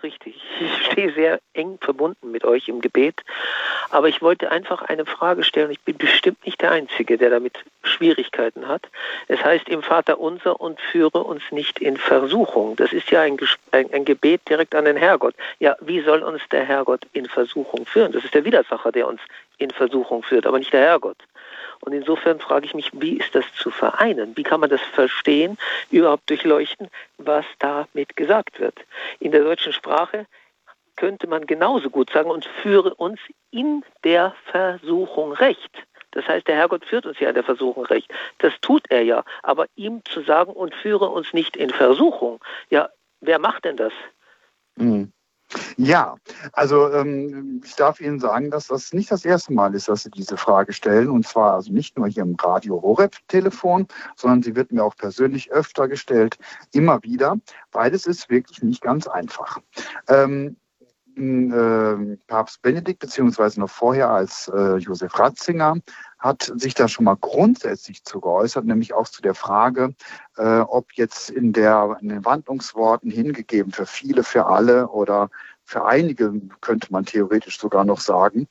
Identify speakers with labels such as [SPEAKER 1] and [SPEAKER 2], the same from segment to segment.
[SPEAKER 1] richtig. Ich stehe sehr eng verbunden mit euch im Gebet. Aber ich wollte einfach eine Frage stellen. Ich bin bestimmt nicht der Einzige, der damit Schwierigkeiten hat. Es heißt im Vater unser und führe uns nicht in Versuchung. Das ist ja ein Gebet direkt an den Herrgott. Ja, wie soll uns der Herrgott in Versuchung führen? Das ist der Widersacher, der uns in Versuchung führt, aber nicht der Herrgott. Und insofern frage ich mich, wie ist das zu vereinen? Wie kann man das verstehen, überhaupt durchleuchten, was damit gesagt wird? In der deutschen Sprache könnte man genauso gut sagen, und führe uns in der Versuchung recht. Das heißt, der Herrgott führt uns ja in der Versuchung recht. Das tut er ja. Aber ihm zu sagen, und führe uns nicht in Versuchung, ja, wer macht denn das?
[SPEAKER 2] Ja, also ich darf Ihnen sagen, dass das nicht das erste Mal ist, dass Sie diese Frage stellen. Und zwar also nicht nur hier im Radio Horeb-Telefon, sondern sie wird mir auch persönlich öfter gestellt, immer wieder, weil es ist wirklich nicht ganz einfach. Papst Benedikt, beziehungsweise noch vorher als Josef Ratzinger, hat sich da schon mal grundsätzlich zu geäußert, nämlich auch zu der Frage, ob jetzt in den Wandlungsworten hingegeben für viele, für alle oder für einige, könnte man theoretisch sogar noch sagen,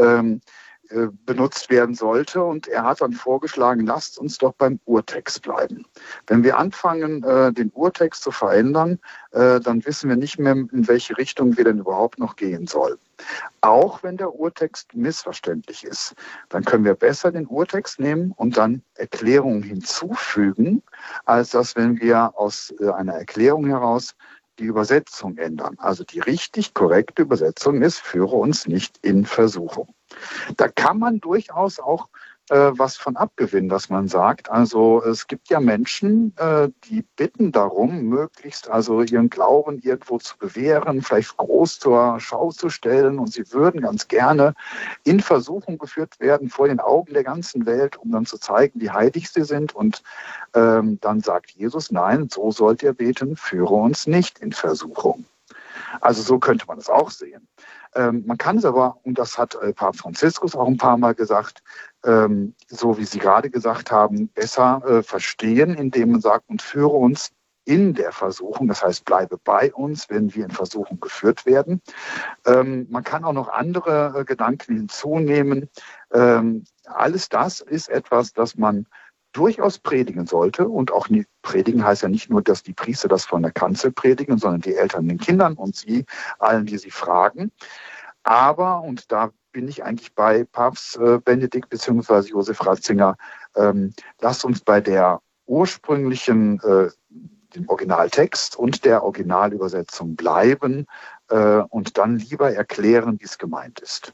[SPEAKER 2] benutzt werden sollte. Und er hat dann vorgeschlagen, lasst uns doch beim Urtext bleiben. Wenn wir anfangen, den Urtext zu verändern, dann wissen wir nicht mehr, in welche Richtung wir denn überhaupt noch gehen sollen. Auch wenn der Urtext missverständlich ist, dann können wir besser den Urtext nehmen und dann Erklärungen hinzufügen, als dass, wenn wir aus einer Erklärung heraus die Übersetzung ändern. Also die richtig korrekte Übersetzung ist, führe uns nicht in Versuchung. Da kann man durchaus auch was von abgewinnen, dass man sagt, also es gibt ja Menschen, die bitten darum, möglichst also ihren Glauben irgendwo zu bewähren, vielleicht groß zur Schau zu stellen, und sie würden ganz gerne in Versuchung geführt werden vor den Augen der ganzen Welt, um dann zu zeigen, wie heilig sie sind. Und dann sagt Jesus, nein, so sollt ihr beten, führe uns nicht in Versuchung. Also so könnte man es auch sehen. Man kann es aber, und das hat Papst Franziskus auch ein paar Mal gesagt, so wie Sie gerade gesagt haben, besser verstehen, indem man sagt, und führe uns in der Versuchung, das heißt, bleibe bei uns, wenn wir in Versuchung geführt werden. Man kann auch noch andere Gedanken hinzunehmen. Alles das ist etwas, das man durchaus predigen sollte. Und auch predigen heißt ja nicht nur, dass die Priester das von der Kanzel predigen, sondern die Eltern den Kindern und sie, allen, die sie fragen. Aber, und da bin ich eigentlich bei Papst Benedikt bzw. Josef Ratzinger, lasst uns bei der ursprünglichen, dem Originaltext und der Originalübersetzung bleiben und dann lieber erklären, wie es gemeint ist.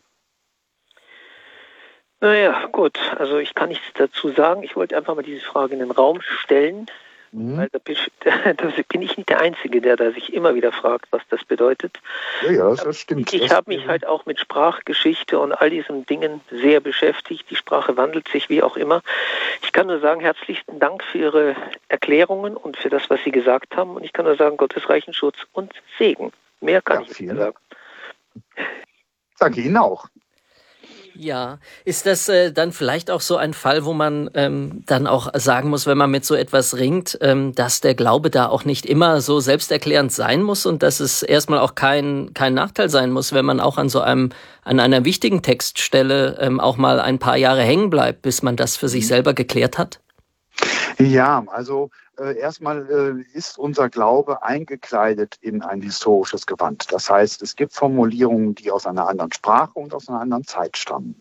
[SPEAKER 1] Naja, gut, also ich kann nichts dazu sagen. Ich wollte einfach mal diese Frage in den Raum stellen, weil da bin ich nicht der Einzige, der da sich immer wieder fragt, was das bedeutet.
[SPEAKER 2] Ja, das stimmt.
[SPEAKER 1] Ich habe mich halt auch mit Sprachgeschichte und all diesen Dingen sehr beschäftigt. Die Sprache wandelt sich wie auch immer. Ich kann nur sagen, herzlichen Dank für Ihre Erklärungen und für das, was Sie gesagt haben. Und ich kann nur sagen, Gottes reichen Schutz und Segen. Mehr kann ich nicht sagen.
[SPEAKER 2] Danke Ihnen auch.
[SPEAKER 3] Ja, ist das dann vielleicht auch so ein Fall, wo man dann auch sagen muss, wenn man mit so etwas ringt, dass der Glaube da auch nicht immer so selbsterklärend sein muss und dass es erstmal auch kein Nachteil sein muss, wenn man auch an einer wichtigen Textstelle auch mal ein paar Jahre hängen bleibt, bis man das für sich selber geklärt hat?
[SPEAKER 2] Ja, also erstmal ist unser Glaube eingekleidet in ein historisches Gewand. Das heißt, es gibt Formulierungen, die aus einer anderen Sprache und aus einer anderen Zeit stammen.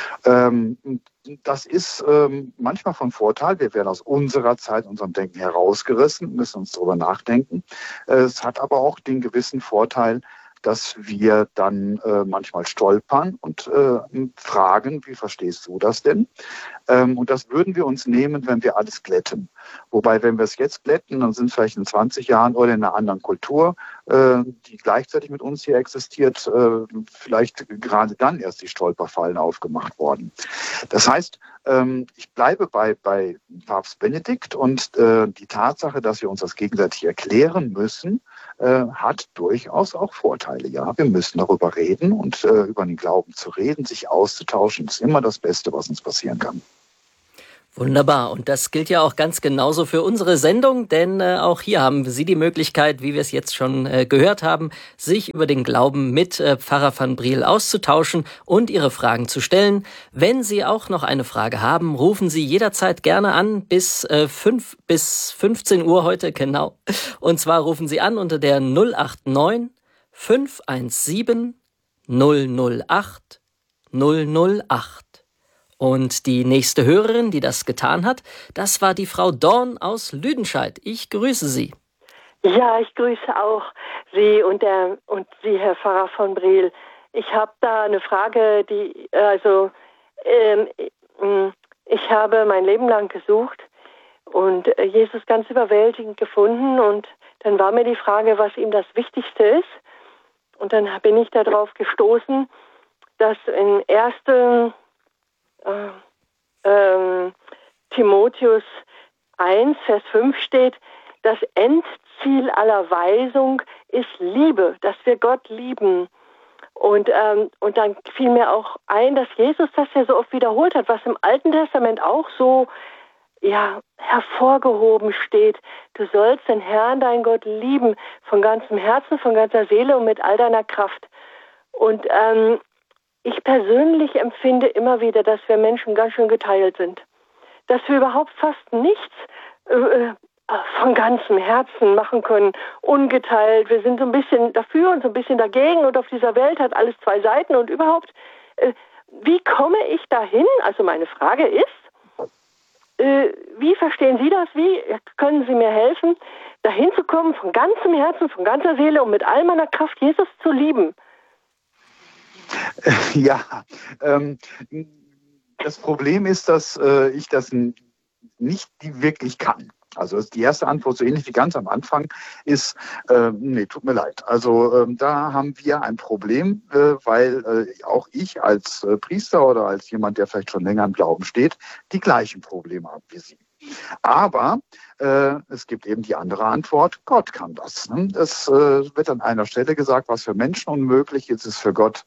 [SPEAKER 2] Das ist manchmal von Vorteil. Wir werden aus unserer Zeit, unserem Denken herausgerissen, müssen uns darüber nachdenken. Es hat aber auch den gewissen Vorteil, dass wir dann manchmal stolpern und fragen, wie verstehst du das denn? Und das würden wir uns nehmen, wenn wir alles glätten. Wobei, wenn wir es jetzt glätten, dann sind vielleicht in 20 Jahren oder in einer anderen Kultur, die gleichzeitig mit uns hier existiert, vielleicht gerade dann erst die Stolperfallen aufgemacht worden. Das heißt, ich bleibe bei Papst Benedikt, und die Tatsache, dass wir uns das gegenseitig erklären müssen, hat durchaus auch Vorteile. Ja, wir müssen darüber reden, und über den Glauben zu reden, sich auszutauschen, ist immer das Beste, was uns passieren kann.
[SPEAKER 3] Wunderbar. Und das gilt ja auch ganz genauso für unsere Sendung, denn auch hier haben Sie die Möglichkeit, wie wir es jetzt schon gehört haben, sich über den Glauben mit Pfarrer van Briel auszutauschen und Ihre Fragen zu stellen. Wenn Sie auch noch eine Frage haben, rufen Sie jederzeit gerne an bis 15 Uhr heute, genau. Und zwar rufen Sie an unter der 089 517 008 008. Und die nächste Hörerin, die das getan hat, das war die Frau Dorn aus Lüdenscheid. Ich grüße Sie.
[SPEAKER 4] Ja, ich grüße auch Sie und Sie, Herr Pfarrer von Briel. Ich habe da eine Frage, ich habe mein Leben lang gesucht und Jesus ganz überwältigend gefunden. Und dann war mir die Frage, was ihm das Wichtigste ist. Und dann bin ich darauf gestoßen, dass in 1. Timotheus 1, Vers 5 steht, das Endziel aller Weisung ist Liebe, dass wir Gott lieben. Und dann fiel mir auch ein, dass Jesus das ja so oft wiederholt hat, was im Alten Testament auch so hervorgehoben steht. Du sollst den Herrn, dein Gott, lieben, von ganzem Herzen, von ganzer Seele und mit all deiner Kraft. Und ich persönlich empfinde immer wieder, dass wir Menschen ganz schön geteilt sind. Dass wir überhaupt fast nichts von ganzem Herzen machen können, ungeteilt. Wir sind so ein bisschen dafür und so ein bisschen dagegen und auf dieser Welt hat alles zwei Seiten und überhaupt, wie komme ich dahin? Also meine Frage ist, wie verstehen Sie das? Wie können Sie mir helfen, dahin zu kommen, von ganzem Herzen, von ganzer Seele und mit all meiner Kraft Jesus zu lieben?
[SPEAKER 2] Ja, das Problem ist, dass ich das nicht wirklich kann. Also die erste Antwort, so ähnlich wie ganz am Anfang, ist, nee, tut mir leid. Also da haben wir ein Problem, weil auch ich als Priester oder als jemand, der vielleicht schon länger im Glauben steht, die gleichen Probleme habe wie Sie. Aber es gibt eben die andere Antwort, Gott kann das. Ne? Es wird an einer Stelle gesagt, was für Menschen unmöglich ist, ist für Gott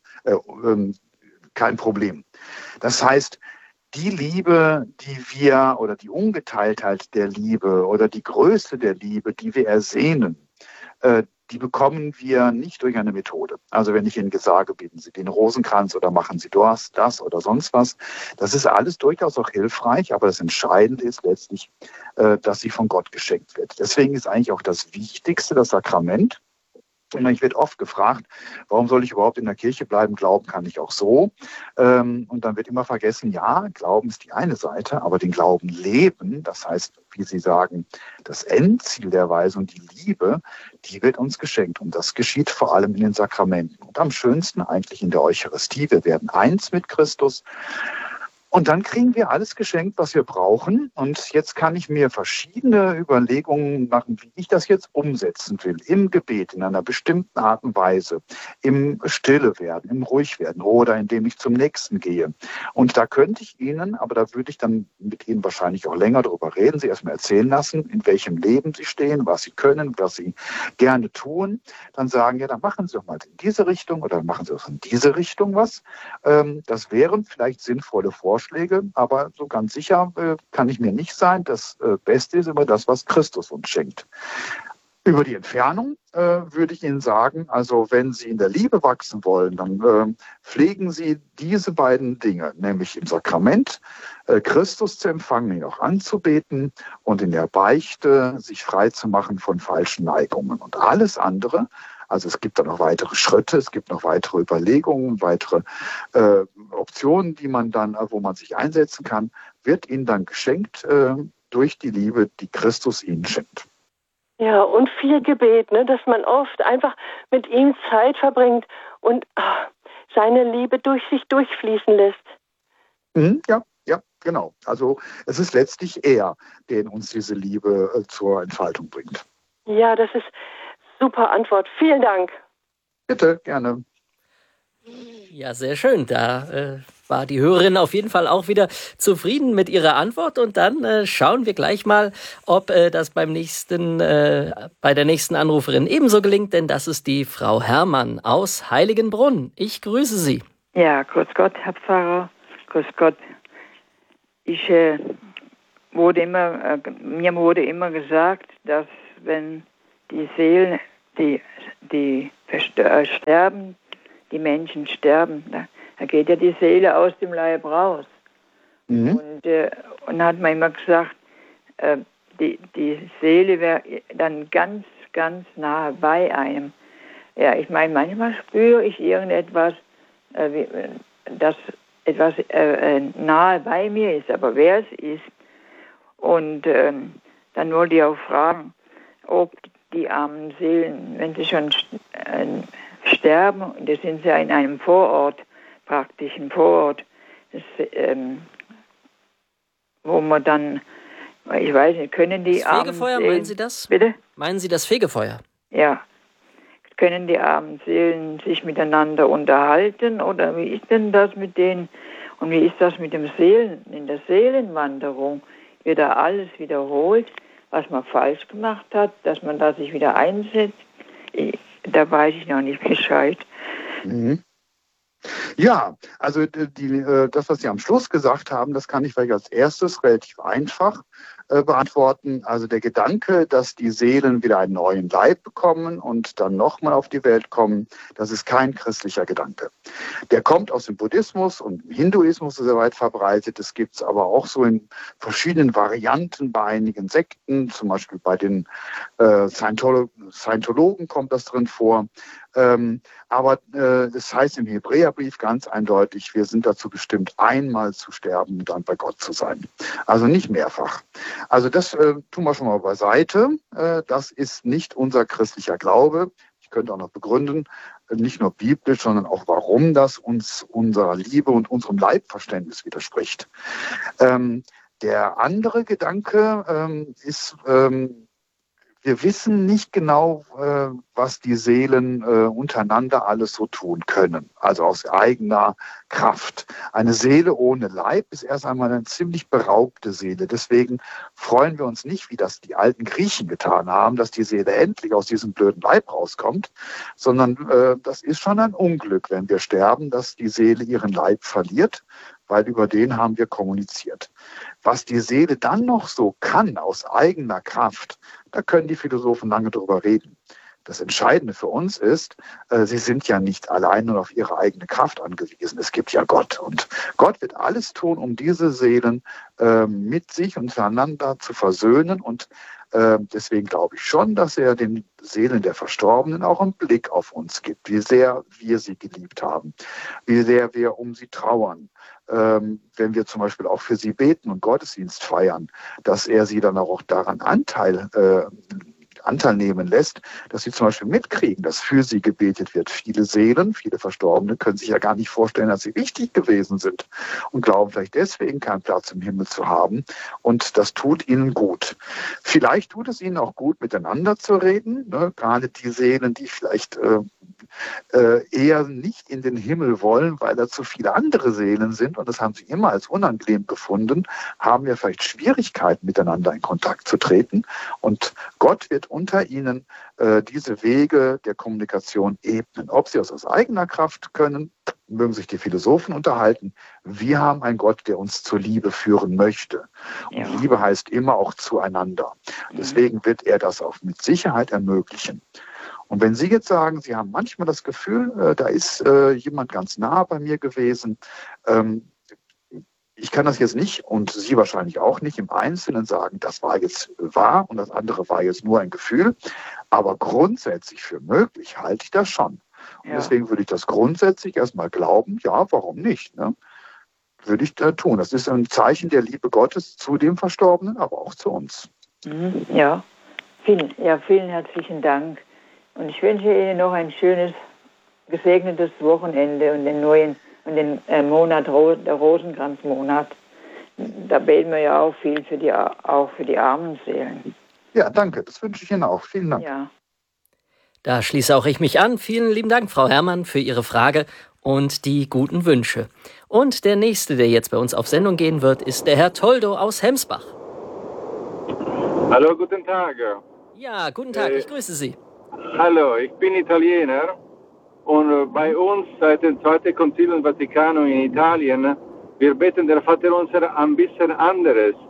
[SPEAKER 2] kein Problem. Das heißt, die Liebe, die wir oder die Ungeteiltheit der Liebe oder die Größe der Liebe, die wir ersehnen, die bekommen wir nicht durch eine Methode. Also wenn ich Ihnen sage, bieten Sie den Rosenkranz oder machen Sie das oder sonst was. Das ist alles durchaus auch hilfreich, aber das Entscheidende ist letztlich, dass sie von Gott geschenkt wird. Deswegen ist eigentlich auch das Wichtigste das Sakrament. Und ich werde oft gefragt, warum soll ich überhaupt in der Kirche bleiben? Glauben kann ich auch so. Und dann wird immer vergessen, ja, Glauben ist die eine Seite, aber den Glauben leben, das heißt, wie Sie sagen, das Endziel der Weisung, die Liebe, die wird uns geschenkt. Und das geschieht vor allem in den Sakramenten. Und am schönsten eigentlich in der Eucharistie. Wir werden eins mit Christus. Und dann kriegen wir alles geschenkt, was wir brauchen. Und jetzt kann ich mir verschiedene Überlegungen machen, wie ich das jetzt umsetzen will. Im Gebet, in einer bestimmten Art und Weise. Im Stille werden, im Ruhig werden oder indem ich zum Nächsten gehe. Und da könnte ich Ihnen, aber da würde ich dann mit Ihnen wahrscheinlich auch länger drüber reden, Sie erstmal erzählen lassen, in welchem Leben Sie stehen, was Sie können, was Sie gerne tun. Dann sagen, ja, dann machen Sie doch mal in diese Richtung oder machen Sie auch in diese Richtung was. Das wären vielleicht sinnvolle Vorschläge, aber so ganz sicher kann ich mir nicht sein. Das Beste ist immer das, was Christus uns schenkt. Über die Entfernung würde ich Ihnen sagen, also wenn Sie in der Liebe wachsen wollen, dann pflegen Sie diese beiden Dinge, nämlich im Sakrament Christus zu empfangen, ihn auch anzubeten und in der Beichte sich frei zu machen von falschen Neigungen. Und alles andere, also es gibt dann noch weitere Schritte, es gibt noch weitere Überlegungen, weitere Optionen, die man dann, wo man sich einsetzen kann, wird Ihnen dann geschenkt durch die Liebe, die Christus Ihnen schenkt.
[SPEAKER 4] Ja, und viel Gebet, ne, dass man oft einfach mit ihm Zeit verbringt und seine Liebe durch sich durchfließen lässt.
[SPEAKER 2] Ja, genau. Also es ist letztlich er, der uns diese Liebe zur Entfaltung bringt.
[SPEAKER 4] Ja, das ist super Antwort. Vielen Dank.
[SPEAKER 2] Bitte, gerne.
[SPEAKER 3] Ja, sehr schön. Da war die Hörerin auf jeden Fall auch wieder zufrieden mit ihrer Antwort. Und dann schauen wir gleich mal, ob das bei der nächsten Anruferin ebenso gelingt. Denn das ist die Frau Herrmann aus Heiligenbrunn. Ich grüße Sie.
[SPEAKER 5] Ja, grüß Gott, Herr Pfarrer. Grüß Gott. Ich mir wurde immer gesagt, dass wenn die Seelen, die sterben, die Menschen sterben, da geht ja die Seele aus dem Leib raus. Mhm. Und hat man immer gesagt, die Seele wäre dann ganz, ganz nahe bei einem. Ja, ich meine, manchmal spüre ich irgendetwas, das etwas nahe bei mir ist, aber wer es ist. Und dann wollte ich auch fragen, ob die armen Seelen, wenn sie schon sterben, und das sind sie ja in einem Vorort, praktisch ein Vorort, das, wo man dann, ich weiß nicht, können die
[SPEAKER 3] das
[SPEAKER 5] armen
[SPEAKER 3] Fegefeuer,
[SPEAKER 5] Seelen...
[SPEAKER 3] meinen Sie das?
[SPEAKER 5] Bitte?
[SPEAKER 3] Meinen Sie das Fegefeuer?
[SPEAKER 5] Ja. Können die armen Seelen sich miteinander unterhalten oder wie ist denn das mit denen? Und wie ist das mit dem in der Seelenwanderung? Wird da alles wiederholt, was man falsch gemacht hat, dass man da sich wieder einsetzt? Da weiß ich noch nicht Bescheid.
[SPEAKER 2] Mhm. Ja, also das, was Sie am Schluss gesagt haben, das kann ich vielleicht als erstes relativ einfach beantworten. Also der Gedanke, dass die Seelen wieder einen neuen Leib bekommen und dann nochmal auf die Welt kommen, das ist kein christlicher Gedanke. Der kommt aus dem Buddhismus und im Hinduismus ist er weit verbreitet. Es gibt es aber auch so in verschiedenen Varianten bei einigen Sekten, zum Beispiel bei den Scientologen kommt das drin vor. Aber es heißt im Hebräerbrief ganz eindeutig, wir sind dazu bestimmt, einmal zu sterben und dann bei Gott zu sein. Also nicht mehrfach. Also das tun wir schon mal beiseite. Das ist nicht unser christlicher Glaube. Ich könnte auch noch begründen, nicht nur biblisch, sondern auch, warum das uns unserer Liebe und unserem Leibverständnis widerspricht. Der andere Gedanke ist... wir wissen nicht genau, was die Seelen untereinander alles so tun können, also aus eigener Kraft. Eine Seele ohne Leib ist erst einmal eine ziemlich beraubte Seele. Deswegen freuen wir uns nicht, wie das die alten Griechen getan haben, dass die Seele endlich aus diesem blöden Leib rauskommt, sondern das ist schon ein Unglück, wenn wir sterben, dass die Seele ihren Leib verliert, weil über den haben wir kommuniziert. Was die Seele dann noch so kann aus eigener Kraft, da können die Philosophen lange drüber reden. Das Entscheidende für uns ist, sie sind ja nicht allein nur auf ihre eigene Kraft angewiesen. Es gibt ja Gott. Und Gott wird alles tun, um diese Seelen mit sich und untereinander zu versöhnen. Und deswegen glaube ich schon, dass er den Seelen der Verstorbenen auch einen Blick auf uns gibt, wie sehr wir sie geliebt haben, wie sehr wir um sie trauern. Wenn wir zum Beispiel auch für sie beten und Gottesdienst feiern, dass er sie dann auch daran Anteil nehmen lässt, dass sie zum Beispiel mitkriegen, dass für sie gebetet wird. Viele Seelen, viele Verstorbene können sich ja gar nicht vorstellen, dass sie wichtig gewesen sind und glauben vielleicht deswegen keinen Platz im Himmel zu haben. Und das tut ihnen gut. Vielleicht tut es ihnen auch gut, miteinander zu reden. Ne? Gerade die Seelen, die vielleicht eher nicht in den Himmel wollen, weil da zu viele andere Seelen sind, und das haben sie immer als unangenehm gefunden, haben ja vielleicht Schwierigkeiten, miteinander in Kontakt zu treten. Und Gott wird unter ihnen diese Wege der Kommunikation ebnen. Ob sie aus eigener Kraft können, mögen sich die Philosophen unterhalten. Wir haben einen Gott, der uns zur Liebe führen möchte. Und ja. Liebe heißt immer auch zueinander. Deswegen wird er das auch mit Sicherheit ermöglichen. Und wenn Sie jetzt sagen, Sie haben manchmal das Gefühl, da ist jemand ganz nah bei mir gewesen, ich kann das jetzt nicht und Sie wahrscheinlich auch nicht im Einzelnen sagen, das war jetzt wahr und das andere war jetzt nur ein Gefühl. Aber grundsätzlich für möglich halte ich das schon. Und deswegen würde ich das grundsätzlich erstmal glauben, ja, warum nicht? Ne? Würde ich da tun. Das ist ein Zeichen der Liebe Gottes zu dem Verstorbenen, aber auch zu uns.
[SPEAKER 5] Ja, vielen herzlichen Dank. Und ich wünsche Ihnen noch ein schönes, gesegnetes Wochenende und den Monat, der Rosenkranzmonat. Da beten wir ja auch viel für die armen Seelen.
[SPEAKER 2] Ja, danke. Das wünsche ich Ihnen auch. Vielen Dank.
[SPEAKER 3] Ja. Da schließe auch ich mich an. Vielen lieben Dank, Frau Herrmann, für Ihre Frage und die guten Wünsche. Und der Nächste, der jetzt bei uns auf Sendung gehen wird, ist der Herr Toldo aus Hemsbach.
[SPEAKER 6] Hallo, guten Tag.
[SPEAKER 3] Ja, guten Tag, ich grüße Sie.
[SPEAKER 6] Hallo, ich bin Italiener und bei uns seit dem Zweiten Konzil Vatikano in Italien, wir beten der Vater unser ein bisschen anderes.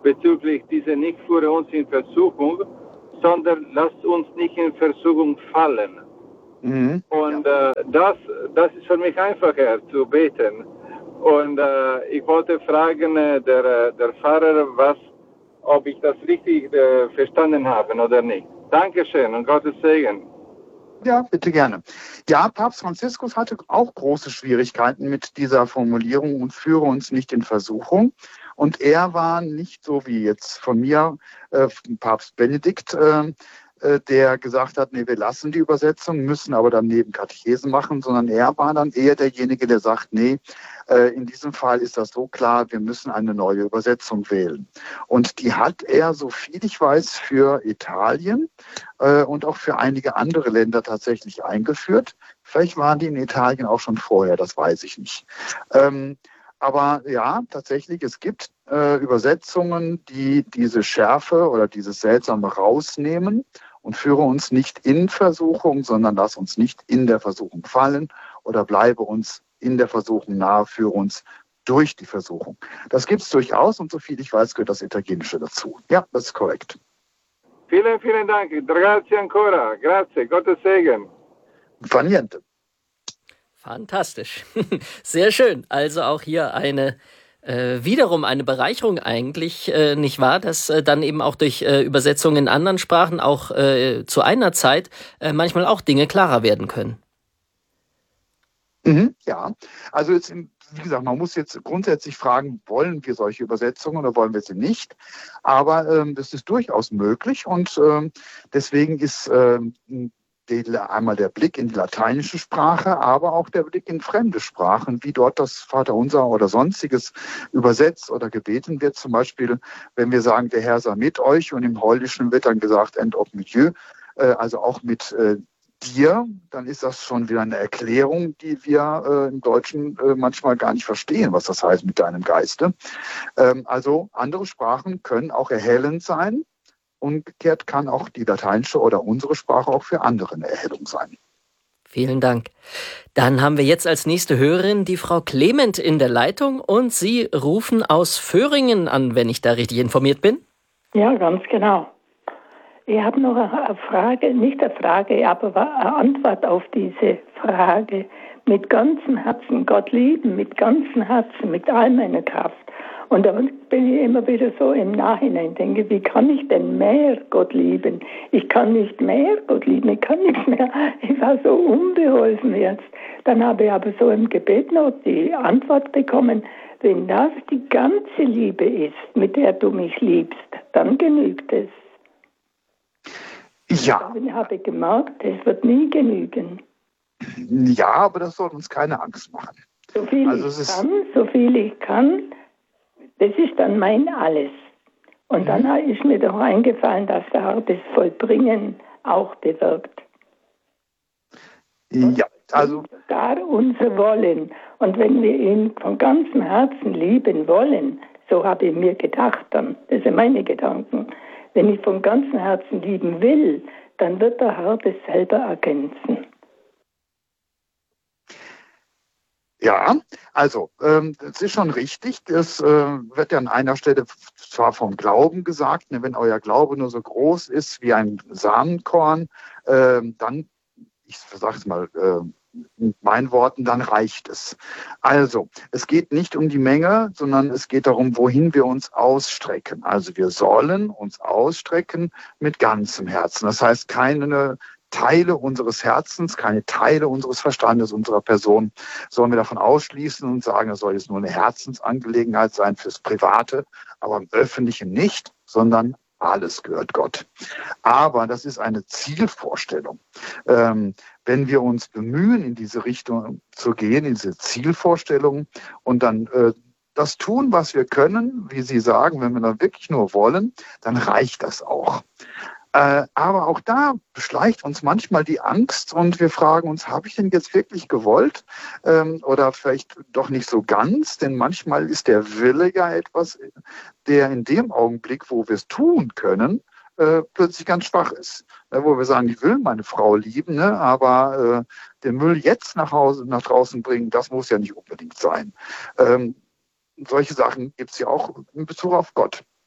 [SPEAKER 6] bezüglich dieser nicht führe uns in Versuchung, sondern lasst uns nicht in Versuchung fallen. Und das ist für mich einfacher zu beten. Und ich wollte fragen, der Pfarrer, ob ich das richtig verstanden habe oder nicht. Dankeschön und Gottes Segen.
[SPEAKER 2] Ja, bitte gerne. Ja, Papst Franziskus hatte auch große Schwierigkeiten mit dieser Formulierung und führe uns nicht in Versuchung. Und er war nicht so wie jetzt von mir, Papst Benedikt, der gesagt hat, nee, wir lassen die Übersetzung, müssen aber dann neben Katechesen machen, sondern er war dann eher derjenige, der sagt, nee, in diesem Fall ist das so klar, wir müssen eine neue Übersetzung wählen. Und die hat er, so viel ich weiß, für Italien und auch für einige andere Länder tatsächlich eingeführt. Vielleicht waren die in Italien auch schon vorher, das weiß ich nicht. Aber ja, tatsächlich, es gibt Übersetzungen, die diese Schärfe oder dieses Seltsame rausnehmen und führe uns nicht in Versuchung, sondern lass uns nicht in der Versuchung fallen oder bleibe uns in der Versuchung nahe, führe uns durch die Versuchung. Das gibt es durchaus und soviel ich weiß, gehört das Italienische dazu. Ja, das ist korrekt.
[SPEAKER 6] Vielen, vielen Dank. Grazie ancora. Grazie. Gottes Segen.
[SPEAKER 2] Fa niente.
[SPEAKER 3] Fantastisch. Sehr schön. Also auch hier wiederum eine Bereicherung eigentlich, nicht wahr, dass dann eben auch durch Übersetzungen in anderen Sprachen auch zu einer Zeit manchmal auch Dinge klarer werden können.
[SPEAKER 2] Ja, also jetzt, wie gesagt, man muss jetzt grundsätzlich fragen, wollen wir solche Übersetzungen oder wollen wir sie nicht? Aber das ist durchaus möglich und deswegen ist einmal der Blick in die lateinische Sprache, aber auch der Blick in fremde Sprachen, wie dort das Vaterunser oder Sonstiges übersetzt oder gebeten wird. Zum Beispiel, wenn wir sagen, der Herr sei mit euch und im Holländischen wird dann gesagt, and op mit Dieu, also auch mit dir, dann ist das schon wieder eine Erklärung, die wir im Deutschen manchmal gar nicht verstehen, was das heißt mit deinem Geiste. Also andere Sprachen können auch erhellend sein. Umgekehrt kann auch die lateinische oder unsere Sprache auch für andere eine Erhellung sein.
[SPEAKER 3] Vielen Dank. Dann haben wir jetzt als nächste Hörerin die Frau Clement in der Leitung und Sie rufen aus Föhringen an, wenn ich da richtig informiert bin.
[SPEAKER 7] Ja, ganz genau. Ich habe noch eine Frage, nicht eine Frage, aber eine Antwort auf diese Frage. Mit ganzem Herzen Gott lieben, mit ganzem Herzen, mit all meiner Kraft. Und da bin ich immer wieder so im Nachhinein, denke, wie kann ich denn mehr Gott lieben? Ich kann nicht mehr Gott lieben, ich kann nicht mehr. Ich war so unbeholfen jetzt. Dann habe ich aber so im Gebet noch die Antwort bekommen, wenn das die ganze Liebe ist, mit der du mich liebst, dann genügt es.
[SPEAKER 2] Ja.
[SPEAKER 7] Ich habe gemerkt, es wird nie genügen.
[SPEAKER 2] Ja, aber das soll uns keine Angst machen.
[SPEAKER 7] So viel ich kann, das ist dann mein Alles. Und dann ist mir doch eingefallen, dass der Herr das Vollbringen auch bewirkt.
[SPEAKER 2] Ja, also
[SPEAKER 7] sogar unser Wollen. Und wenn wir ihn von ganzem Herzen lieben wollen, so habe ich mir gedacht dann, das sind meine Gedanken, wenn ich von ganzem Herzen lieben will, dann wird der Herr das selber ergänzen.
[SPEAKER 2] Ja, also es ist schon richtig, das wird ja an einer Stelle zwar vom Glauben gesagt, ne, wenn euer Glaube nur so groß ist wie ein Samenkorn, dann, ich sage es mal mit meinen Worten, dann reicht es. Also, es geht nicht um die Menge, sondern es geht darum, wohin wir uns ausstrecken. Also wir sollen uns ausstrecken mit ganzem Herzen. Das heißt, keine Teile unseres Herzens, keine Teile unseres Verstandes, unserer Person sollen wir davon ausschließen und sagen, es soll jetzt nur eine Herzensangelegenheit sein fürs Private, aber im Öffentlichen nicht, sondern alles gehört Gott. Aber das ist eine Zielvorstellung. Wenn wir uns bemühen, in diese Richtung zu gehen, in diese Zielvorstellung und dann das tun, was wir können, wie Sie sagen, wenn wir dann wirklich nur wollen, dann reicht das auch. Aber auch da beschleicht uns manchmal die Angst und wir fragen uns, habe ich denn jetzt wirklich gewollt? Oder vielleicht doch nicht so ganz, denn manchmal ist der Wille ja etwas, der in dem Augenblick, wo wir es tun können, plötzlich ganz schwach ist. Wo wir sagen, ich will meine Frau lieben, ne, aber den Müll jetzt nach draußen bringen, das muss ja nicht unbedingt sein. Solche Sachen gibt es ja auch in Bezug auf Gott.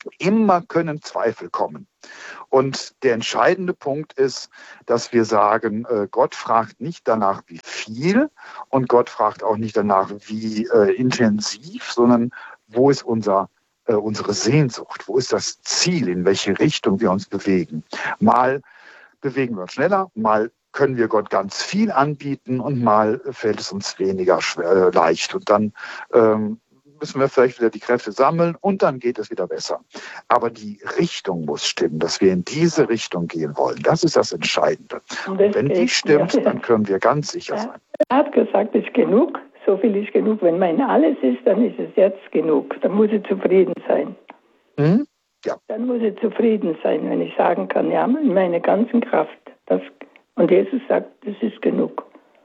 [SPEAKER 2] Immer können Zweifel kommen. Und der entscheidende Punkt ist, dass wir sagen, Gott fragt nicht danach, wie viel, und Gott fragt auch nicht danach, wie intensiv, sondern wo ist unsere Sehnsucht, wo ist das Ziel, in welche Richtung wir uns bewegen. Mal bewegen wir uns schneller, mal können wir Gott ganz viel anbieten und mal fällt es uns weniger leicht. Und dann müssen wir vielleicht wieder die Kräfte sammeln und dann geht es wieder besser. Aber die Richtung muss stimmen, dass wir in diese Richtung gehen wollen. Das ist das Entscheidende. Und wenn die stimmt, dann können wir ganz sicher sein.
[SPEAKER 7] Er hat gesagt, es ist genug, so viel ist genug. Wenn mein alles ist, dann ist es jetzt genug. Dann muss ich zufrieden sein.
[SPEAKER 2] Ja.
[SPEAKER 7] Dann muss ich zufrieden sein, wenn ich sagen kann, ja, in meiner ganzen Kraft. Und Jesus sagt, das ist genug.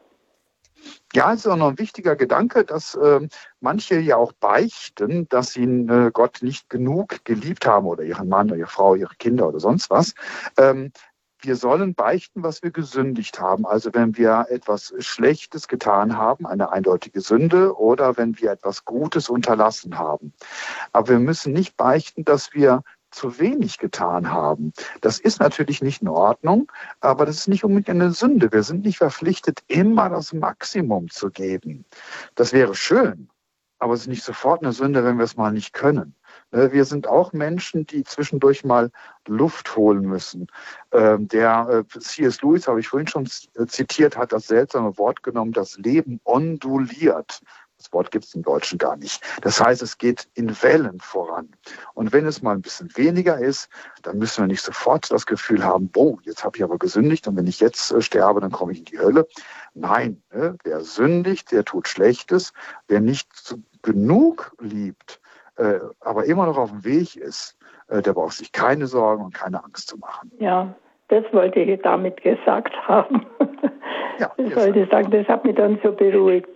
[SPEAKER 2] Ja, es ist auch noch ein wichtiger Gedanke, dass manche ja auch beichten, dass sie Gott nicht genug geliebt haben oder ihren Mann oder ihre Frau, ihre Kinder oder sonst was. Wir sollen beichten, was wir gesündigt haben. Also wenn wir etwas Schlechtes getan haben, eine eindeutige Sünde, oder wenn wir etwas Gutes unterlassen haben. Aber wir müssen nicht beichten, dass wir zu wenig getan haben. Das ist natürlich nicht in Ordnung, aber das ist nicht unbedingt eine Sünde. Wir sind nicht verpflichtet, immer das Maximum zu geben. Das wäre schön, aber es ist nicht sofort eine Sünde, wenn wir es mal nicht können. Wir sind auch Menschen, die zwischendurch mal Luft holen müssen. Der C.S. Lewis, habe ich vorhin schon zitiert, hat das seltsame Wort genommen, das Leben onduliert. Das Wort gibt es im Deutschen gar nicht. Das heißt, es geht in Wellen voran. Und wenn es mal ein bisschen weniger ist, dann müssen wir nicht sofort das Gefühl haben, boah, jetzt habe ich aber gesündigt und wenn ich jetzt sterbe, dann komme ich in die Hölle. Nein, wer sündigt, der tut Schlechtes. Wer nicht genug liebt, aber immer noch auf dem Weg ist, der braucht sich keine Sorgen und keine Angst zu machen.
[SPEAKER 7] Ja, das wollte ich damit gesagt haben.
[SPEAKER 2] Ja,
[SPEAKER 7] das wollte ich sagen, das hat mich dann so beruhigt.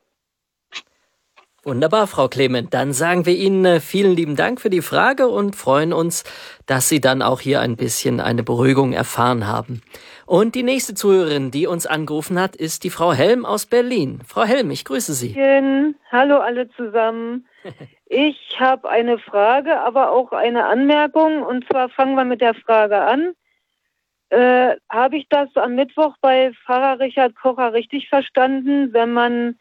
[SPEAKER 3] Wunderbar, Frau Clement. Dann sagen wir Ihnen vielen lieben Dank für die Frage und freuen uns, dass Sie dann auch hier ein bisschen eine Beruhigung erfahren haben. Und die nächste Zuhörerin, die uns angerufen hat, ist die Frau Helm aus Berlin. Frau Helm, ich grüße Sie.
[SPEAKER 8] Hallo alle zusammen. Ich habe eine Frage, aber auch eine Anmerkung. Und zwar fangen wir mit der Frage an. Habe ich das am Mittwoch bei Pfarrer Richard Kocher richtig verstanden, wenn man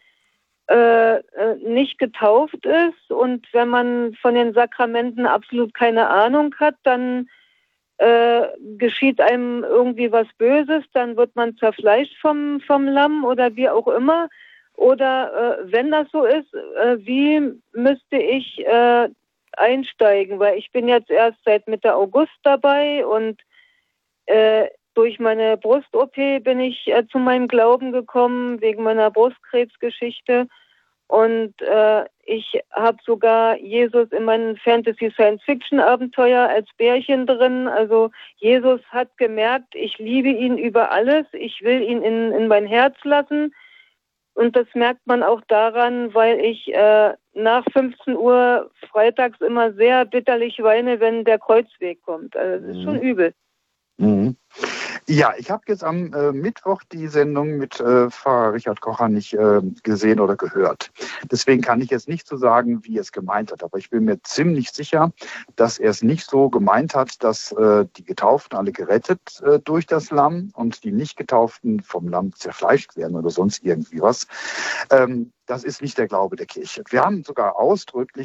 [SPEAKER 8] nicht getauft ist und wenn man von den Sakramenten absolut keine Ahnung hat, dann geschieht einem irgendwie was Böses, dann wird man zerfleischt vom Lamm oder wie auch immer. Oder wenn das so ist, wie müsste ich einsteigen? Weil ich bin jetzt erst seit Mitte August dabei und durch meine Brust-OP bin ich zu meinem Glauben gekommen, wegen meiner Brustkrebsgeschichte. Und ich habe sogar Jesus in meinen Fantasy-Science-Fiction-Abenteuer als Bärchen drin. Also Jesus hat gemerkt, ich liebe ihn über alles. Ich will ihn in mein Herz lassen. Und das merkt man auch daran, weil ich nach 15 Uhr freitags immer sehr bitterlich weine, wenn der Kreuzweg kommt. Also das ist schon übel.
[SPEAKER 2] Mhm. Ja, ich habe jetzt am Mittwoch die Sendung mit Pfarrer Richard Kocher nicht gesehen oder gehört. Deswegen kann ich jetzt nicht so sagen, wie er es gemeint hat. Aber ich bin mir ziemlich sicher, dass er es nicht so gemeint hat, dass die Getauften alle gerettet durch das Lamm und die Nicht-Getauften vom Lamm zerfleischt werden oder sonst irgendwie was. Das ist nicht der Glaube der Kirche. Wir haben sogar ausdrücklich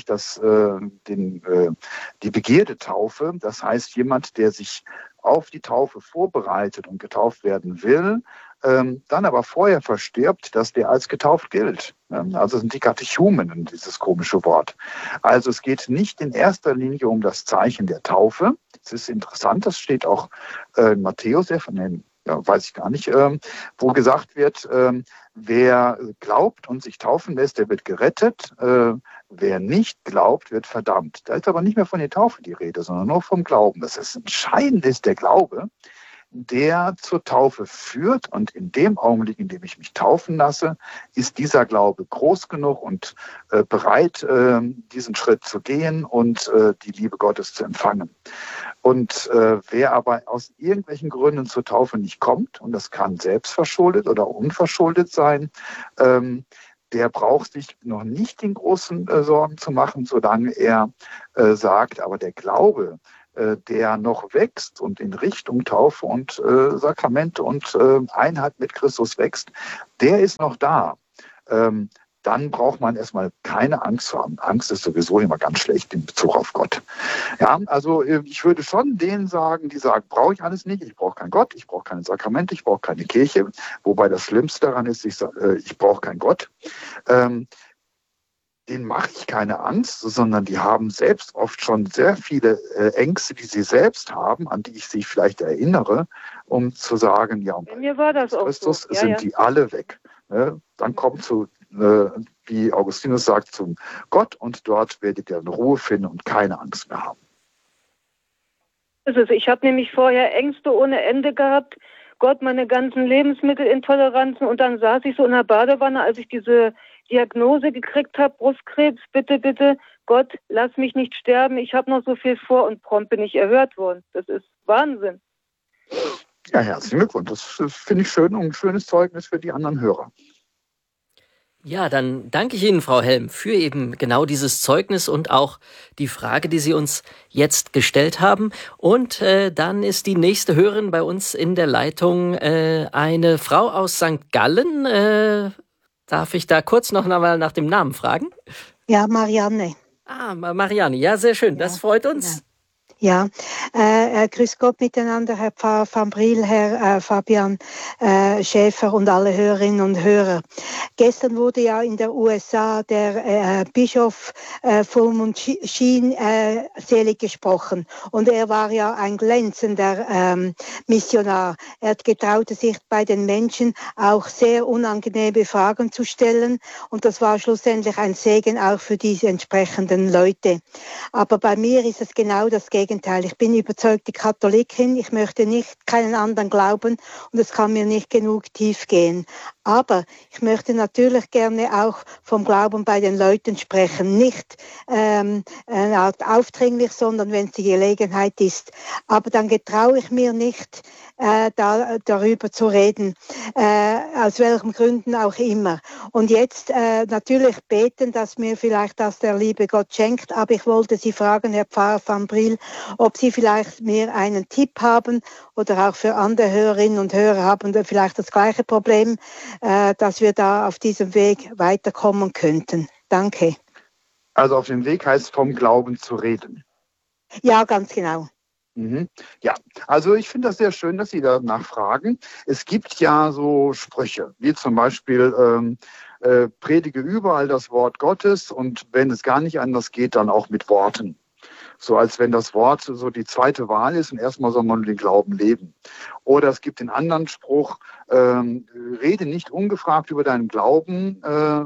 [SPEAKER 2] die Begierdetaufe. Das heißt, jemand, der sich auf die Taufe vorbereitet und getauft werden will, dann aber vorher verstirbt, dass der als getauft gilt. Also sind die Katechumenen, dieses komische Wort. Also es geht nicht in erster Linie um das Zeichen der Taufe. Das ist interessant, das steht auch in Matthäus, weiß ich gar nicht, wo gesagt wird, wer glaubt und sich taufen lässt, der wird gerettet. Wer nicht glaubt, wird verdammt. Da ist aber nicht mehr von der Taufe die Rede, sondern nur vom Glauben. Das Entscheidende ist der Glaube, der zur Taufe führt. Und in dem Augenblick, in dem ich mich taufen lasse, ist dieser Glaube groß genug und bereit, diesen Schritt zu gehen und die Liebe Gottes zu empfangen. Und wer aber aus irgendwelchen Gründen zur Taufe nicht kommt, und das kann selbstverschuldet oder unverschuldet sein, der braucht sich noch nicht den großen Sorgen zu machen, solange er sagt, aber der Glaube, der noch wächst und in Richtung Taufe und Sakramente und Einheit mit Christus wächst, der ist noch da. Dann braucht man erstmal keine Angst haben. Angst ist sowieso immer ganz schlecht in Bezug auf Gott. Ja, also ich würde schon denen sagen, die sagen, brauche ich alles nicht, ich brauche keinen Gott, ich brauche keine Sakramente, ich brauche keine Kirche, wobei das Schlimmste daran ist, ich brauche keinen Gott. Denen mache ich keine Angst, sondern die haben selbst oft schon sehr viele Ängste, die sie selbst haben, an die ich sie vielleicht erinnere, um zu sagen, ja,
[SPEAKER 8] bei mir war das
[SPEAKER 2] Christus
[SPEAKER 8] auch so.
[SPEAKER 2] sind die alle weg. Dann kommt wie Augustinus sagt, zum Gott und dort werdet ihr eine Ruhe finden und keine Angst mehr haben.
[SPEAKER 8] Also ich habe nämlich vorher Ängste ohne Ende gehabt, Gott, meine ganzen Lebensmittelintoleranzen, und dann saß ich so in der Badewanne, als ich diese Diagnose gekriegt habe, Brustkrebs, bitte, bitte, Gott, lass mich nicht sterben, ich habe noch so viel vor, und prompt bin ich erhört worden. Das ist Wahnsinn.
[SPEAKER 2] Ja, herzlichen Glückwunsch. Das finde ich schön und ein schönes Zeugnis für die anderen Hörer.
[SPEAKER 3] Ja, dann danke ich Ihnen, Frau Helm, für eben genau dieses Zeugnis und auch die Frage, die Sie uns jetzt gestellt haben. Und dann ist die nächste Hörerin bei uns in der Leitung eine Frau aus St. Gallen. Darf ich da kurz noch einmal nach dem Namen fragen?
[SPEAKER 9] Ja, Marianne.
[SPEAKER 3] Ah, Marianne, ja, sehr schön, das freut uns.
[SPEAKER 9] Ja, grüß Gott miteinander, Herr Pfarrer van Briel, Herr Fabian Schäfer und alle Hörerinnen und Hörer. Gestern wurde ja in der USA der Bischof Fulmon Sheen selig gesprochen, und er war ja ein glänzender Missionar. Er getraute sich bei den Menschen auch sehr unangenehme Fragen zu stellen, und das war schlussendlich ein Segen auch für diese entsprechenden Leute. Aber bei mir ist es genau das Gegenteil. Ich bin überzeugte Katholikin, ich möchte keinen anderen glauben, und es kann mir nicht genug tief gehen. Aber ich möchte natürlich gerne auch vom Glauben bei den Leuten sprechen, nicht eine Art aufdringlich, sondern wenn es die Gelegenheit ist. Aber dann getraue ich mir nicht, darüber zu reden, aus welchen Gründen auch immer. Und jetzt natürlich beten, dass mir vielleicht das der liebe Gott schenkt, aber ich wollte Sie fragen, Herr Pfarrer van Briel, ob Sie vielleicht mir einen Tipp haben oder auch für andere Hörerinnen und Hörer haben vielleicht das gleiche Problem, dass wir da auf diesem Weg weiterkommen könnten. Danke.
[SPEAKER 2] Also auf dem Weg heißt vom Glauben zu reden.
[SPEAKER 9] Ja, ganz genau.
[SPEAKER 2] Ja, also ich finde das sehr schön, dass Sie danach fragen. Es gibt ja so Sprüche, wie zum Beispiel predige überall das Wort Gottes, und wenn es gar nicht anders geht, dann auch mit Worten. So als wenn das Wort so die zweite Wahl ist und erstmal soll man den Glauben leben. Oder es gibt den anderen Spruch, rede nicht ungefragt über deinen Glauben,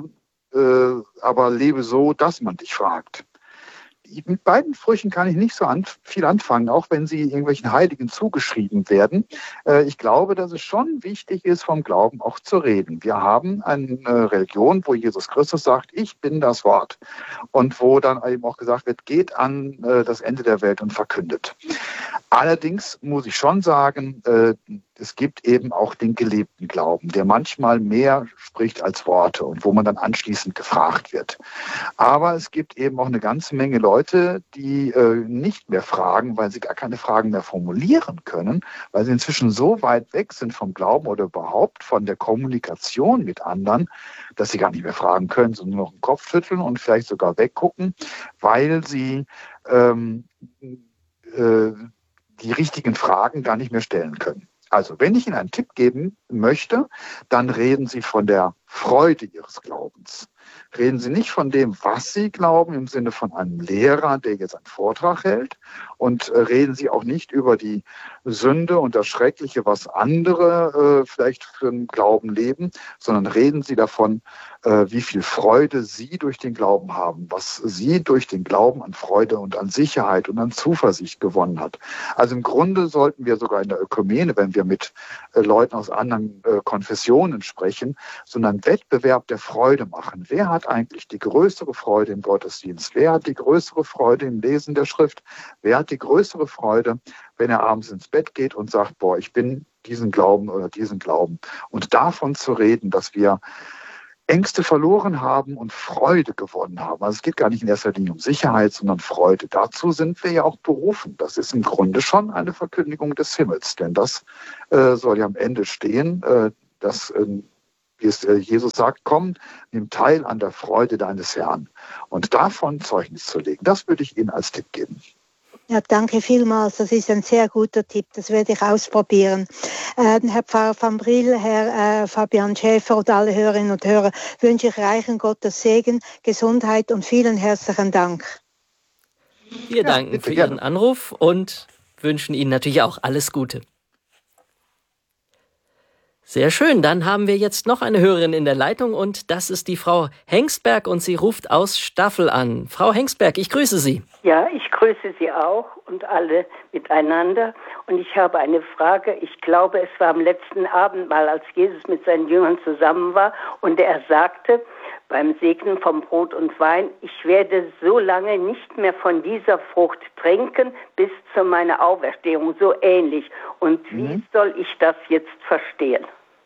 [SPEAKER 2] aber lebe so, dass man dich fragt. Mit beiden Sprüchen kann ich nicht so viel anfangen, auch wenn sie irgendwelchen Heiligen zugeschrieben werden. Ich glaube, dass es schon wichtig ist, vom Glauben auch zu reden. Wir haben eine Religion, wo Jesus Christus sagt, ich bin das Wort. Und wo dann eben auch gesagt wird, geht an das Ende der Welt und verkündet. Allerdings muss ich schon sagen, es gibt eben auch den gelebten Glauben, der manchmal mehr spricht als Worte und wo man dann anschließend gefragt wird. Aber es gibt eben auch eine ganze Menge Leute, die nicht mehr fragen, weil sie gar keine Fragen mehr formulieren können, weil sie inzwischen so weit weg sind vom Glauben oder überhaupt von der Kommunikation mit anderen, dass sie gar nicht mehr fragen können, sondern nur noch den Kopf schütteln und vielleicht sogar weggucken, weil sie die richtigen Fragen gar nicht mehr stellen können. Also, wenn ich Ihnen einen Tipp geben möchte, dann reden Sie von der Freude Ihres Glaubens. Reden Sie nicht von dem, was Sie glauben, im Sinne von einem Lehrer, der jetzt einen Vortrag hält. Und reden Sie auch nicht über die Sünde und das Schreckliche, was andere vielleicht für einen Glauben leben, sondern reden Sie davon, wie viel Freude Sie durch den Glauben haben, was Sie durch den Glauben an Freude und an Sicherheit und an Zuversicht gewonnen hat. Also im Grunde sollten wir sogar in der Ökumene, wenn wir mit Leuten aus anderen Konfessionen sprechen, so einen Wettbewerb der Freude machen. Wer hat eigentlich die größere Freude im Gottesdienst? Wer hat die größere Freude im Lesen der Schrift? Wer hat die größere Freude, wenn er abends ins Bett geht und sagt, boah, ich bin diesen Glauben oder diesen Glauben? Und davon zu reden, dass wir Ängste verloren haben und Freude gewonnen haben. Also es geht gar nicht in erster Linie um Sicherheit, sondern Freude. Dazu sind wir ja auch berufen. Das ist im Grunde schon eine Verkündigung des Himmels, denn das soll ja am Ende stehen, dass wie es Jesus sagt, komm, nimm teil an der Freude deines Herrn. Und davon Zeugnis zu legen, das würde ich Ihnen als Tipp geben.
[SPEAKER 9] Ja, danke vielmals. Das ist ein sehr guter Tipp. Das werde ich ausprobieren. Herr Pfarrer van Briel, Herr Fabian Schäfer und alle Hörerinnen und Hörer wünsche ich reichen Gottes Segen, Gesundheit und vielen herzlichen Dank.
[SPEAKER 3] Wir danken für Ihren Anruf und wünschen Ihnen natürlich auch alles Gute. Sehr schön, dann haben wir jetzt noch eine Hörerin in der Leitung und das ist die Frau Hengstberg und sie ruft aus Staffel an. Frau Hengstberg, ich grüße Sie.
[SPEAKER 10] Ja, ich grüße Sie auch und alle miteinander. Und ich habe eine Frage. Ich glaube, es war am letzten Abendmahl, als Jesus mit seinen Jüngern zusammen war und er sagte beim Segnen vom Brot und Wein, ich werde so lange nicht mehr von dieser Frucht trinken bis zu meiner Auferstehung, so ähnlich. Und wie soll ich das jetzt verstehen?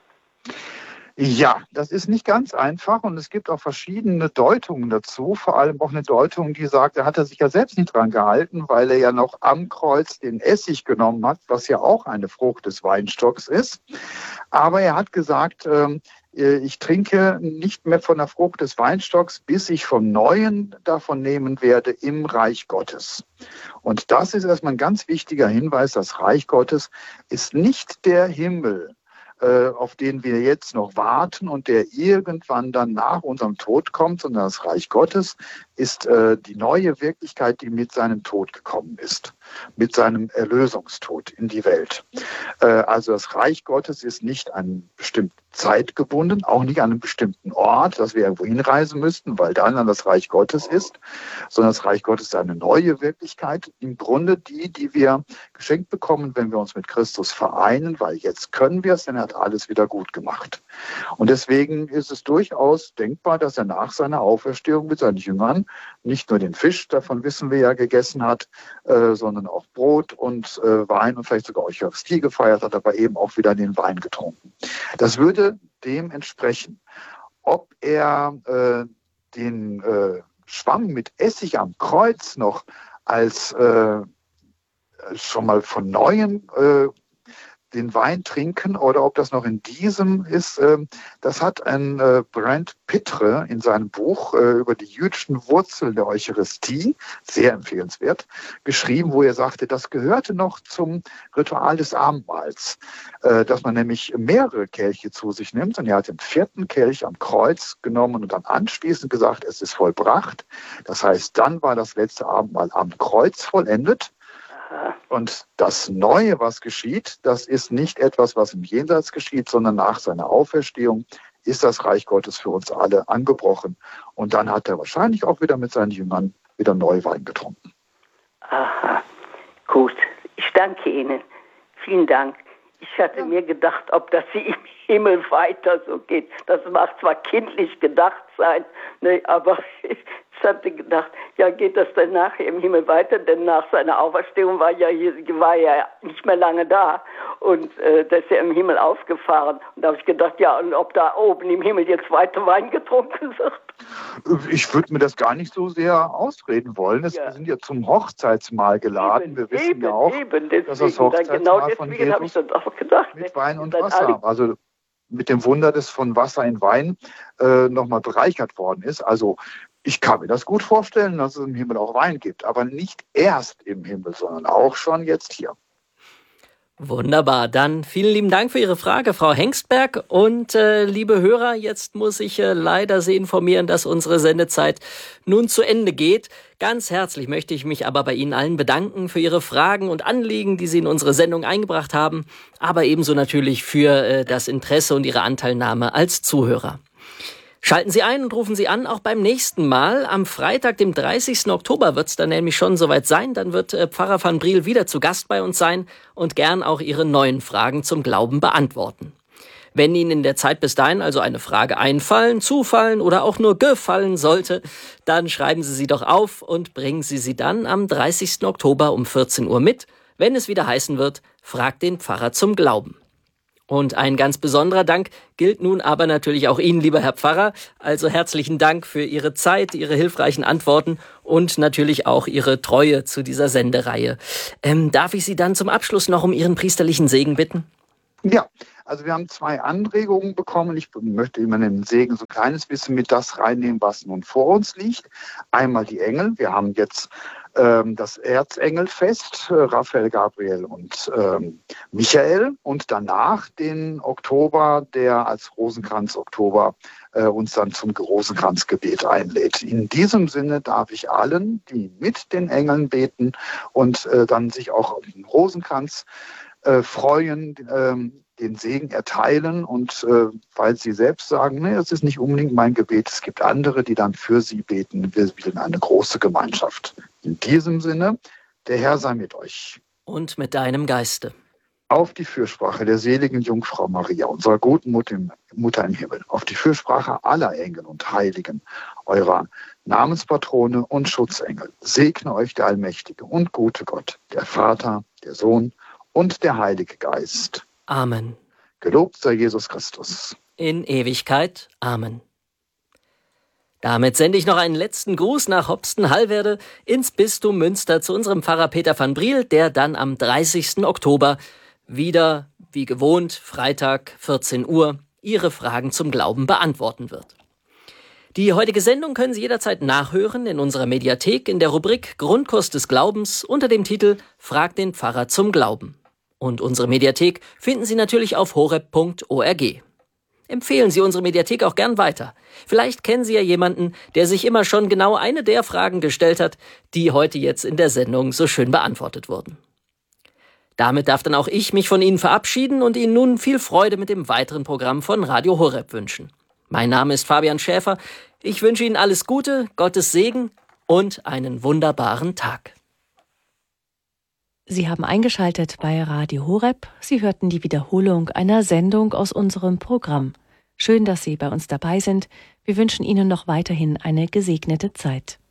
[SPEAKER 2] Ja, das ist nicht ganz einfach und es gibt auch verschiedene Deutungen dazu, vor allem auch eine Deutung, die sagt, er hat sich ja selbst nicht dran gehalten, weil er ja noch am Kreuz den Essig genommen hat, was ja auch eine Frucht des Weinstocks ist. Aber er hat gesagt, ich trinke nicht mehr von der Frucht des Weinstocks, bis ich vom Neuen davon nehmen werde im Reich Gottes. Und das ist erstmal ein ganz wichtiger Hinweis, das Reich Gottes ist nicht der Himmel, auf den wir jetzt noch warten und der irgendwann dann nach unserem Tod kommt, sondern das Reich Gottes ist die neue Wirklichkeit, die mit seinem Tod gekommen ist, mit seinem Erlösungstod in die Welt. Also das Reich Gottes ist nicht an bestimmte Zeit gebunden, auch nicht an einem bestimmten Ort, dass wir irgendwo hinreisen müssten, weil dann das Reich Gottes ist, sondern das Reich Gottes ist eine neue Wirklichkeit, im Grunde die wir geschenkt bekommen, wenn wir uns mit Christus vereinen, weil jetzt können wir es, denn er hat alles wieder gut gemacht. Und deswegen ist es durchaus denkbar, dass er nach seiner Auferstehung mit seinen Jüngern nicht nur den Fisch, davon wissen wir ja, gegessen hat, sondern auch Brot und Wein und vielleicht sogar Eucharistie gefeiert hat, aber eben auch wieder den Wein getrunken. Das würde dem entsprechen. Ob er den Schwamm mit Essig am Kreuz noch als schon mal von Neuem den Wein trinken oder ob das noch in diesem ist, das hat ein Brent Pitre in seinem Buch über die jüdischen Wurzeln der Eucharistie, sehr empfehlenswert, geschrieben, wo er sagte, das gehörte noch zum Ritual des Abendmahls, dass man nämlich mehrere Kelche zu sich nimmt und er hat den 4. Kelch am Kreuz genommen und dann anschließend gesagt, es ist vollbracht. Das heißt, dann war das letzte Abendmahl am Kreuz vollendet. Und das Neue, was geschieht, das ist nicht etwas, was im Jenseits geschieht, sondern nach seiner Auferstehung ist das Reich Gottes für uns alle angebrochen. Und dann hat er wahrscheinlich auch wieder mit seinen Jüngern wieder Neuwein getrunken.
[SPEAKER 10] Aha, gut. Ich danke Ihnen. Vielen Dank. Ich hatte mir gedacht, ob das im Himmel weiter so geht. Das mag zwar kindlich gedacht sein, ne, aber ich hatte gedacht, ja, geht das dann nachher im Himmel weiter? Denn nach seiner Auferstehung war ja nicht mehr lange da und das ist ja im Himmel aufgefahren. Und da habe ich gedacht, ja, und ob da oben im Himmel jetzt weiter Wein getrunken wird?
[SPEAKER 2] Ich würde mir das gar nicht so sehr ausreden wollen. Wir sind ja zum Hochzeitsmahl geladen. Wir wissen ja auch, dass das Hochzeitsmahl von Jesus mit Wein und Wasser, also mit dem Wunder des von Wasser in Wein nochmal bereichert worden ist. Also ich kann mir das gut vorstellen, dass es im Himmel auch Wein gibt, aber nicht erst im Himmel, sondern auch schon jetzt hier.
[SPEAKER 3] Wunderbar, dann vielen lieben Dank für Ihre Frage, Frau Hengstberg. Und liebe Hörer, jetzt muss ich leider Sie informieren, dass unsere Sendezeit nun zu Ende geht. Ganz herzlich möchte ich mich aber bei Ihnen allen bedanken für Ihre Fragen und Anliegen, die Sie in unsere Sendung eingebracht haben, aber ebenso natürlich für das Interesse und Ihre Anteilnahme als Zuhörer. Schalten Sie ein und rufen Sie an, auch beim nächsten Mal. Am Freitag, dem 30. Oktober, wird es dann nämlich schon soweit sein. Dann wird Pfarrer van Briel wieder zu Gast bei uns sein und gern auch Ihre neuen Fragen zum Glauben beantworten. Wenn Ihnen in der Zeit bis dahin also eine Frage einfallen, zufallen oder auch nur gefallen sollte, dann schreiben Sie sie doch auf und bringen Sie sie dann am 30. Oktober um 14 Uhr mit, wenn es wieder heißen wird, fragt den Pfarrer zum Glauben. Und ein ganz besonderer Dank gilt nun aber natürlich auch Ihnen, lieber Herr Pfarrer. Also herzlichen Dank für Ihre Zeit, Ihre hilfreichen Antworten und natürlich auch Ihre Treue zu dieser Sendereihe. Darf ich Sie dann zum Abschluss noch um Ihren priesterlichen Segen bitten?
[SPEAKER 2] Ja, also wir haben 2 Anregungen bekommen. Ich möchte immer den Segen so ein kleines bisschen mit das reinnehmen, was nun vor uns liegt. Einmal die Engel. Wir haben jetzt das Erzengelfest, Raphael, Gabriel und Michael. Und danach den Oktober, der als Rosenkranz-Oktober uns dann zum Rosenkranzgebet einlädt. In diesem Sinne darf ich allen, die mit den Engeln beten und dann sich auch auf den Rosenkranz freuen, den Segen erteilen und weil sie selbst sagen, nee, das ist nicht unbedingt mein Gebet, es gibt andere, die dann für sie beten. Wir bilden eine große Gemeinschaft. In diesem Sinne, der Herr sei mit euch.
[SPEAKER 3] Und mit deinem Geiste.
[SPEAKER 2] Auf die Fürsprache der seligen Jungfrau Maria, unserer guten Mutter im Himmel, auf die Fürsprache aller Engel und Heiligen, eurer Namenspatrone und Schutzengel, segne euch der allmächtige und gute Gott, der Vater, der Sohn und der Heilige Geist.
[SPEAKER 3] Amen.
[SPEAKER 2] Gelobt sei Jesus Christus.
[SPEAKER 3] In Ewigkeit. Amen. Damit sende ich noch einen letzten Gruß nach Hopsten-Hallwerde ins Bistum Münster zu unserem Pfarrer Peter van Briel, der dann am 30. Oktober wieder, wie gewohnt, Freitag 14 Uhr, Ihre Fragen zum Glauben beantworten wird. Die heutige Sendung können Sie jederzeit nachhören in unserer Mediathek in der Rubrik Grundkurs des Glaubens unter dem Titel Frag den Pfarrer zum Glauben. Und unsere Mediathek finden Sie natürlich auf horeb.org. Empfehlen Sie unsere Mediathek auch gern weiter. Vielleicht kennen Sie ja jemanden, der sich immer schon genau eine der Fragen gestellt hat, die heute jetzt in der Sendung so schön beantwortet wurden. Damit darf dann auch ich mich von Ihnen verabschieden und Ihnen nun viel Freude mit dem weiteren Programm von Radio Horeb wünschen. Mein Name ist Fabian Schäfer. Ich wünsche Ihnen alles Gute, Gottes Segen und einen wunderbaren Tag.
[SPEAKER 11] Sie haben eingeschaltet bei Radio Horeb. Sie hörten die Wiederholung einer Sendung aus unserem Programm. Schön, dass Sie bei uns dabei sind. Wir wünschen Ihnen noch weiterhin eine gesegnete Zeit.